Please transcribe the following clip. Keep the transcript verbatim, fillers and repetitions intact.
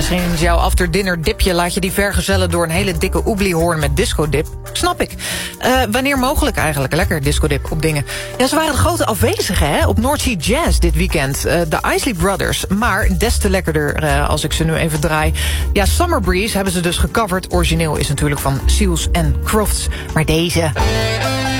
misschien is jouw after dinner dipje... laat je die vergezellen door een hele dikke oebliehoorn met discodip. Snap ik. Uh, wanneer mogelijk eigenlijk. Lekker discodip op dingen. Ja, ze waren de grote afwezigen hè, op North Sea Jazz dit weekend. Uh, de Isley Brothers. Maar des te lekkerder uh, als ik ze nu even draai. Ja, Summer Breeze hebben ze dus gecoverd. Origineel is natuurlijk van Seals and Crofts. Maar deze...